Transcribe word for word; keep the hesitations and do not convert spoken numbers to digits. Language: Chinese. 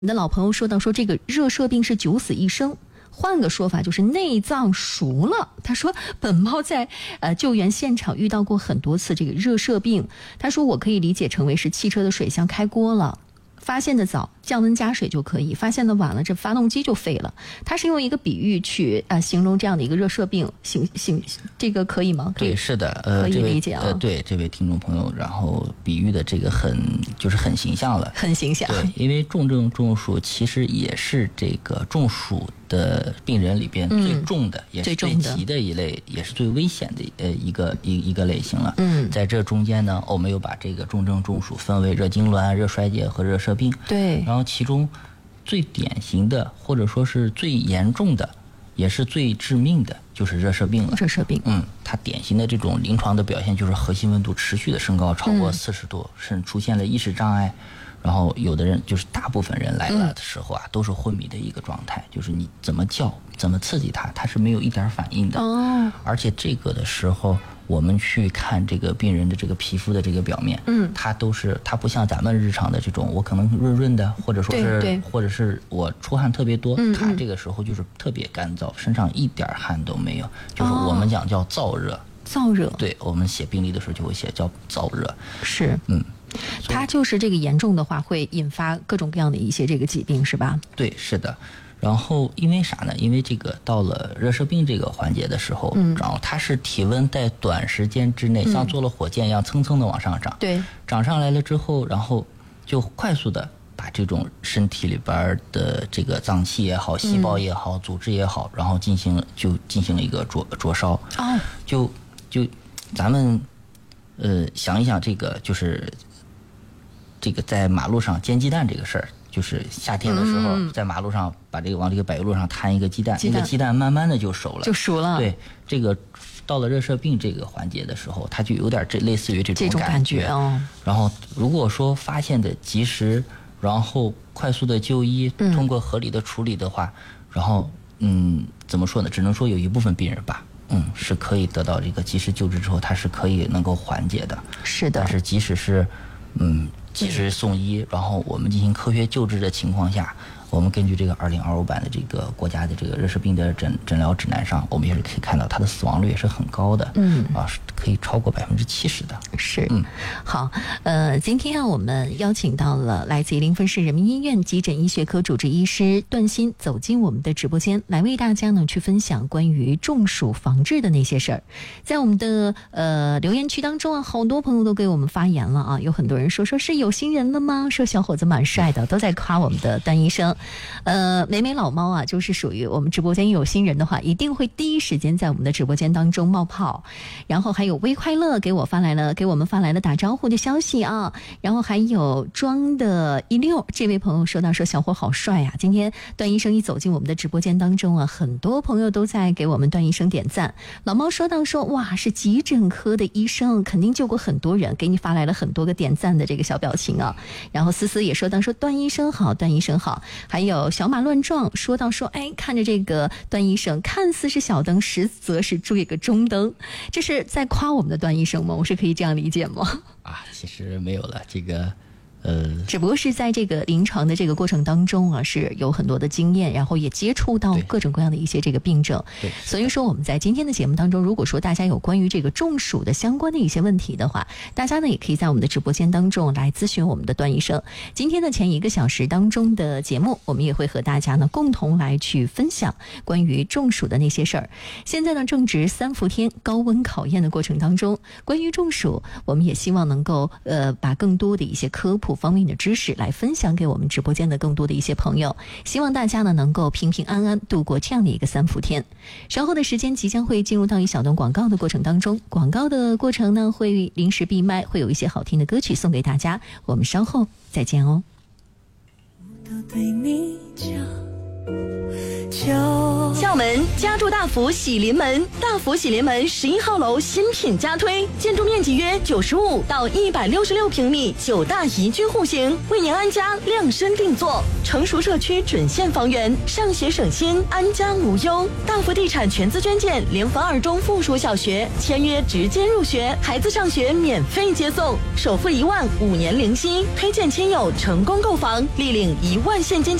你的老朋友说到说这个热射病是九死一生，换个说法就是内脏熟了。他说本猫在呃救援现场遇到过很多次这个热射病，他说我可以理解成为是汽车的水箱开锅了，发现的早，降温加水就可以；发现的晚了，这发动机就废了。他是用一个比喻去呃形容这样的一个热射病，行行，这个可以吗？可以， 对，是的，呃， 可以理解啊。 呃，对，这位听众朋友，然后比喻的这个很就是很形象了， 很形象。 对，因为重症中暑其实也是这个中暑的病人里边最重的，嗯、也是最急的一类，也是最危险的呃一个一一个类型了。嗯，在这中间呢，我们又把这个重症中暑分为热痉挛、热衰竭和热射病。 对， 然后其中最典型的或者说是最严重的，也是最致命的，就是热射病了。 热射病， 嗯，它典型的这种临床的表现就是核心温度持续的升高，超过四十度，嗯、甚至出现了意识障碍。然后有的人就是大部分人来了的时候啊，嗯、都是昏迷的一个状态，就是你怎么叫、怎么刺激它，它是没有一点反应的。哦，而且这个的时候，我们去看这个病人的这个皮肤的这个表面，嗯，它都是它不像咱们日常的这种，我可能润润的，或者说是对对或者是我出汗特别多， 嗯嗯它这个时候就是特别干燥，身上一点汗都没有，就是我们讲叫燥热。 燥热， 对，我们写病历的时候就会写叫燥热。 是， 嗯。 它就是这个严重的话会引发各种各样的一些这个疾病，是吧？ 对，是的。然后因为啥呢？因为这个到了热射病这个环节的时候，嗯，然后它是体温在短时间之内、嗯、像坐了火箭一样蹭蹭的往上涨， 对， 涨上来了之后，然后就快速的把这种身体里边的这个脏器也好、细胞也好、嗯、组织也好，然后进行就进行了一个灼灼烧。 哦， 就就咱们呃想一想，这个就是这个在马路上煎鸡蛋这个事儿。就是夏天的时候，嗯、在马路上把这个往这个柏油路上摊一个鸡蛋， 鸡蛋那个鸡蛋慢慢的就熟了， 就熟了。 对，这个到了热射病这个环节的时候，它就有点这类似于这种感觉。哦。 然后如果说发现的及时，然后快速的就医，嗯、通过合理的处理的话，然后嗯，怎么说呢？只能说有一部分病人吧，嗯，是可以得到这个及时救治之后，它是可以能够缓解的。 是的。 但是即使是嗯。及时送医，然后我们进行科学救治的情况下，我们根据这个二零二五版的这个国家的这个热射病的诊诊疗指南上，我们也是可以看到它的死亡率也是很高的，嗯啊，是可以超过百分之七十的。 是，嗯，好，呃，今天啊，我们邀请到了来自于临汾市人民医院急诊医学科主治医师段鑫走进我们的直播间，来为大家呢去分享关于中暑防治的那些事儿。在我们的呃留言区当中啊，好多朋友都给我们发言了啊，有很多人说说是有新人了吗？说小伙子蛮帅的，都在夸我们的段医生。呃，美美老猫啊，就是属于我们直播间有新人的话，一定会第一时间在我们的直播间当中冒泡。然后还有微快乐给我发来了，给我们发来了打招呼的消息啊。然后还有装的一溜这位朋友说到说小伙好帅呀、啊！今天段医生一走进我们的直播间当中啊，很多朋友都在给我们段医生点赞。老猫说到说哇，是急诊科的医生，肯定救过很多人，给你发来了很多个点赞的这个小表情啊。然后思思也说到说段医生好，段医生好。还有小马乱撞说到说，哎，看着这个段医生看似是小灯，实则是这个中灯，这是在夸我们的段医生吗？我是可以这样理解吗？ 啊，其实没有了，这个呃， 只不过是在这个临床的这个过程当中啊，是有很多的经验，然后也接触到各种各样的一些这个病症。 对， 所以说我们在今天的节目当中，如果说大家有关于这个中暑的相关的一些问题的话，大家呢也可以在我们的直播间当中来咨询我们的段医生。今天的前一个小时当中的节目，我们也会和大家呢共同来去分享关于中暑的那些事儿。现在呢正值三伏天高温考验的过程当中，关于中暑，我们也希望能够呃把更多的一些科普方面的知识来分享给我们直播间的更多的一些朋友，希望大家呢能够平平安安度过这样的一个三伏天。稍后的时间即将会进入到一小段广告的过程当中，广告的过程呢会临时闭麦，会有一些好听的歌曲送给大家，我们稍后再见哦。 厦门家住大福喜临门，大福喜临门十一号楼新品加推，建筑面积约九十五到一百六十六平米，九大宜居户型，为您安家量身定做，成熟社区准现房源，上学省心，安家无忧。大福地产全资捐建联合二中附属小学，签约直接入学，孩子上学免费接送，首付一万，五年零息，推荐亲友成功购房，立领一万现金。